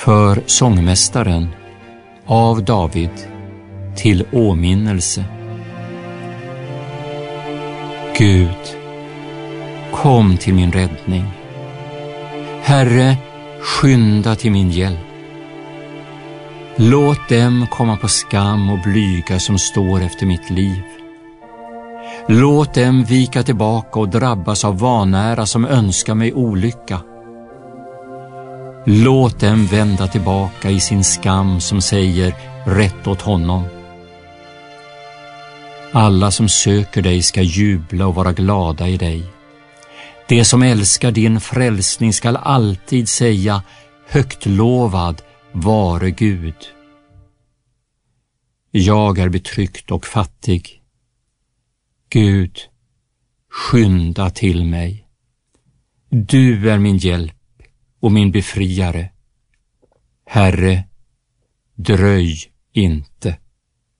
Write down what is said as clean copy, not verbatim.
För sångmästaren av David till åminnelse. Gud, kom till min räddning. Herre, skynda till min hjälp. Låt dem komma på skam och blyga som står efter mitt liv. Låt dem vika tillbaka och drabbas av vanära som önskar mig olycka. Låt dem vända tillbaka i sin skam som säger rätt åt honom. Alla som söker dig ska jubla och vara glada i dig. De som älskar din frälsning ska alltid säga högt lovad vare Gud. Jag är betryckt och fattig. Gud, skynda till mig. Du är min hjälp och min befriare. Herre, dröj inte.